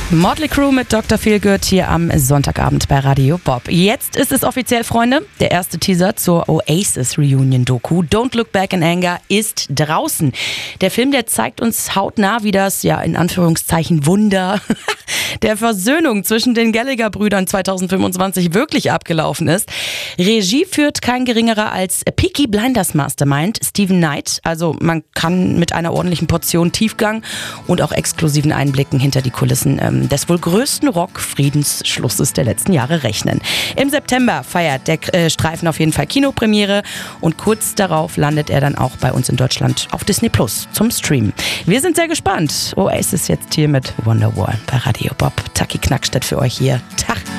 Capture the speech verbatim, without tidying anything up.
Motley Crue mit Doktor Feelgood hier am Sonntagabend bei Radio Bob. Jetzt ist es offiziell, Freunde. Der erste Teaser zur Oasis Reunion Doku Don't Look Back in Anger ist draußen. Der Film, der zeigt uns hautnah, wie das, ja in Anführungszeichen, Wunder der Versöhnung zwischen den Gallagher-Brüdern zweitausendfünfundzwanzig wirklich abgelaufen ist. Regie führt kein geringerer als Peaky Blinders Mastermind Steven Knight. Also man kann mit einer ordentlichen Portion Tiefgang und auch exklusiven Einblicken hinter die Kulissen ähm, des wohl größten Rock-Friedensschlusses der letzten Jahre rechnen. Im September feiert der äh, Streifen auf jeden Fall Kinopremiere und kurz darauf landet er dann auch bei uns in Deutschland auf Disney Plus zum Streamen. Wir sind sehr gespannt. Oasis jetzt hier mit Wonderwall bei Radio Bob. Taki Knackstedt für euch hier. Tag.